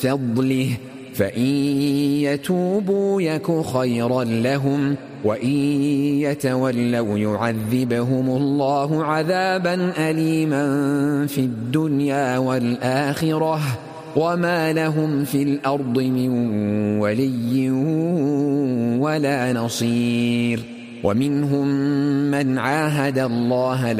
فضله فإن يتوبوا يك خيرا لهم وإن يتولوا يعذبهم الله عذابا أليما في الدنيا والآخرة وما لهم في الأرض من ولي ولا نصير. ومنهم من عاهد الله